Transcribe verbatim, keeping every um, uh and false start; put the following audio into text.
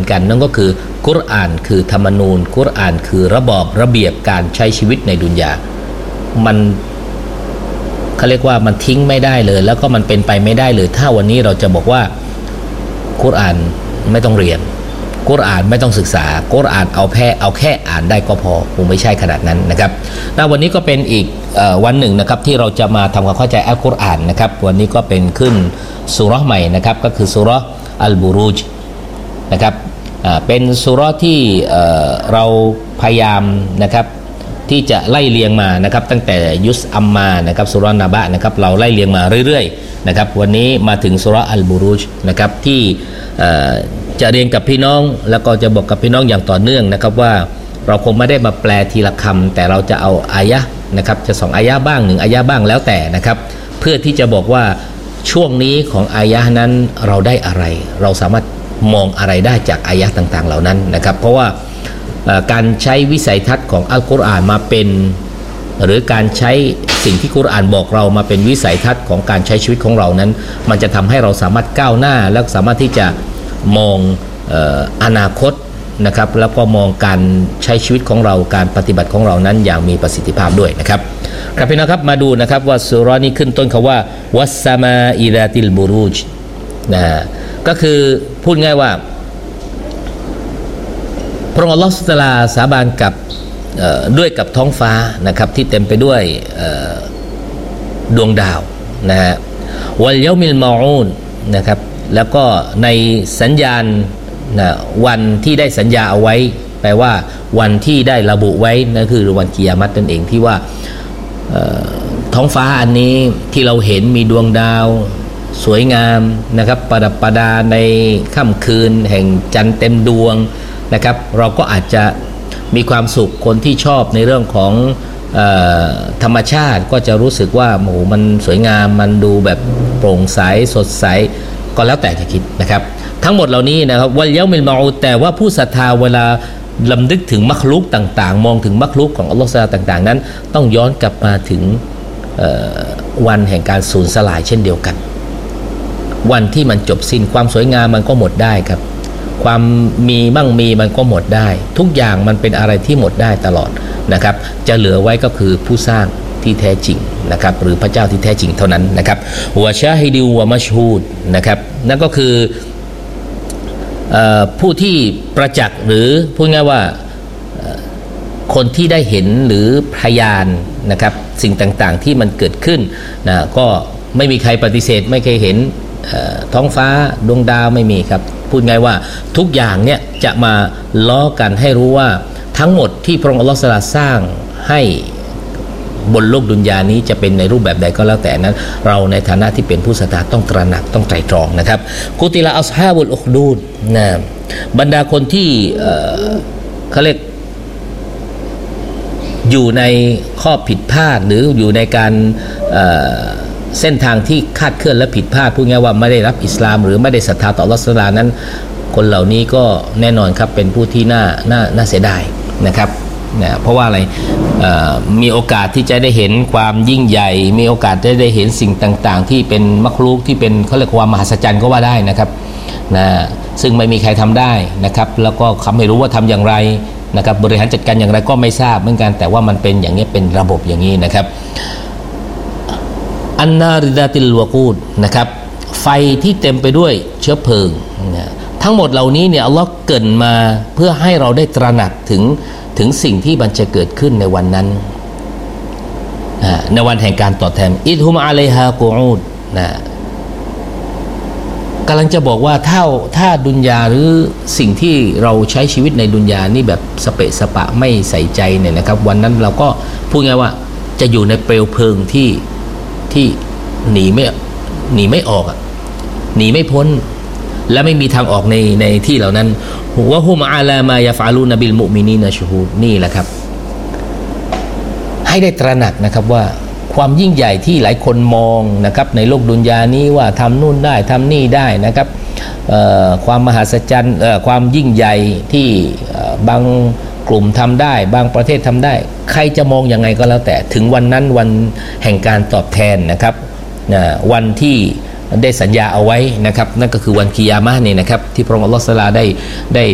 กันนั่นก็คือกุรอานคือธรรมนูญกุรอานคือระบอบระเบียบการใช้ชีวิตในดุนยามันเขาเรียกว่ามันทิ้งไม่ได้เลยแล้วก็มันเป็นไปไม่ได้เลยถ้าวันนี้เราจะบอกว่ากุรอานไม่ต้องเรียนกุรอานไม่ต้องศึกษากุรอานเอาแค่เอาแค่อ่านได้ก็พอคงไม่ใช่ขนาดนั้นนะครับณวันนี้ก็เป็นอีกวันหนึ่งนะครับที่เราจะมาทำความเข้าใจอัลกุรอานนะครับวันนี้ก็เป็นขึ้นซูเราะห์ใหม่นะครับก็คือซูเราะห์อัลบูรูจนะครับเป็นซูเราะห์ที่เราพยายามนะครับที่จะไล่เรียงมานะครับตั้งแต่ยุสอัมมานะครับซูเราะห์นะบะนะครับเราไล่เรียงมาเรื่อยๆนะครับวันนี้มาถึงซูเราะห์อัลบูรูจนะครับที่จะเรียนกับพี่น้องแล้วก็จะบอกกับพี่น้องอย่างต่อเนื่องนะครับว่าเราคงไม่ได้มาแปลทีละคำแต่เราจะเอาอายะห์นะครับจะสองอายะห์บ้างหนึ่งอายะห์บ้างแล้วแต่นะครับเพื่อที่จะบอกว่าช่วงนี้ของอายะห์นั้นเราได้อะไรเราสามารถมองอะไรได้จากอายะห์ต่างๆเหล่านั้นนะครับเพราะว่าการใช้วิสัยทัศน์ของอัลกุรอานมาเป็นหรือการใช้สิ่งที่กุรอานบอกเรามาเป็นวิสัยทัศน์ของการใช้ชีวิตของเรานั้นมันจะทำให้เราสามารถก้าวหน้าและสามารถที่จะมองเอ่ออนาคตนะครับแล้วก็มองการใช้ชีวิตของเราการปฏิบัติของเรานั้นอย่างมีประสิทธิภาพด้วยนะครับครับพี่น้องครับมาดูนะครับว่าซูเราะห์นี้ขึ้นต้นคำว่าวัสสมาอิซาติลบุรูจนะก็คือพูดง่ายว่าพระองค์อัลเลาะห์ซุบฮานะฮูวะตะอาลาสาบานกับด้วยกับท้องฟ้านะครับที่เต็มไปด้วยดวงดาวนะฮะวัลยอมิลมออูนนะครับแล้วก็ในสัญญาณนะวันที่ได้สัญญาเอาไว้แปลว่าวันที่ได้ระบุไว้นั่นคือวันกิยามะฮ์นั่นเองที่ว่าท้องฟ้าอันนี้ที่เราเห็นมีดวงดาวสวยงามนะครับประดับประดาในค่ำคืนแห่งจันทร์เต็มดวงนะครับเราก็อาจจะมีความสุขคนที่ชอบในเรื่องของเอ่อธรรมชาติก็จะรู้สึกว่าโอ้โหมันสวยงามมันดูแบบโปร่งใสสดใสก็แล้วแต่จะคิดนะครับทั้งหมดเหล่านี้นะครับวัลยอมิลมออูดแต่ว่าผู้ศรัทธาเวลาลำลึกถึงมักลุกต่างๆมองถึงมักลุกของอัลลอฮฺต่างๆนั้นต้องย้อนกลับมาถึงวันแห่งการสูญสลายเช่นเดียวกันวันที่มันจบสิ้นความสวยงามมันก็หมดได้ครับความมีมั่งมีมันก็หมดได้ทุกอย่างมันเป็นอะไรที่หมดได้ตลอดนะครับจะเหลือไว้ก็คือผู้สร้างที่แท้จริงนะครับหรือพระเจ้าที่แท้จริงเท่านั้นนะครับวะชาฮิดิวะมัชฮูดนะครับนั่นก็คือผู้ที่ประจักษ์หรือพูดง่ายว่าคนที่ได้เห็นหรือพยานนะครับสิ่งต่างๆที่มันเกิดขึ้นนะก็ไม่มีใครปฏิเสธไม่เคยเห็นท้องฟ้าดวงดาวไม่มีครับพูดง่ายว่าทุกอย่างเนี่ยจะมาล้อกันให้รู้ว่าทั้งหมดที่พระองค์อัลเลาะห์ตะอาลาสร้างให้บนโลกดุนยานี้จะเป็นในรูปแบบใดก็แล้วแต่นั้นเราในฐานะที่เป็นผู้ศรัทธาต้องตระหนักต้องไตร่ตรองนะครับกุติลาอัศฮาบุลอุคดูดนะบรรดาคนที่เขาเรียกอยู่ในข้อผิดพลาดหรืออยู่ในการเส้นทางที่คาดเคลื่อนและผิดพลาดพูดง่ายว่าไม่ได้รับอิสลามหรือไม่ได้ศรัทธาต่ออัลเลาะห์ซุบฮานะฮูวะตะอาลานั้นคนเหล่านี้ก็แน่นอนครับเป็นผู้ที่น่าน่าน่าเสียดายนะครับนะเพราะว่าอะไรมีโอกาสที่จะได้เห็นความยิ่งใหญ่มีโอกาสได้ได้เห็นสิ่งต่างๆที่เป็นมักลุกที่เป็นเขาเรียกว่ามหัศจรรย์ก็ว่าได้นะครับนะซึ่งไม่มีใครทำได้นะครับแล้วก็เขาไม่รู้ว่าทำอย่างไรนะครับบริหารจัดการอย่างไรก็ไม่ทราบเหมือนกันแต่ว่ามันเป็นอย่างนี้เป็นระบบอย่างนี้นะครับอันนาริดาติลวะกูดนะครับไฟที่เต็มไปด้วยเชื้อเพลิงนะทั้งหมดเหล่านี้เนี่ยอัลลอฮ์เกริ่นมาเพื่อให้เราได้ตระหนักถึงถึงสิ่งที่มันจะเกิดขึ้นในวันนั้นในวันแห่งการตอบแทนอิดฮุมอะลัยฮากูอูดนะกำลังจะบอกว่าถ้าถ้าดุนยาหรือสิ่งที่เราใช้ชีวิตในดุนยานี่แบบสเปะสปะไม่ใส่ใจเนี่ยนะครับวันนั้นเราก็พูดง่ายว่าจะอยู่ในเปลวเพลิงที่ที่หนีไม่หนีไม่ออกหนีไม่พ้นและไม่มีทางออกในในที่เหล่านั้นวะฮุมอะลามายะฟะลูนบิลมุมินีนชุฮูดนี่แหละครับให้ได้ตระหนักนะครับว่าความยิ่งใหญ่ที่หลายคนมองนะครับในโลกดุนยานี้ว่าทำนู่นได้ทำนี่ได้นะครับความมหัศจรรย์ความยิ่งใหญ่ที่บางกลุ่มทำได้บางประเทศทำได้ใครจะมองยังไงก็แล้วแต่ถึงวันนั้นวันแห่งการตอบแทนนะครับวันที่ได้สัญญาเอาไว้นะครับนั่นก็คือวันกิยามะห์นี่นะครับที่พระองค์อัลเลาะห์ตะอาลาได้ได้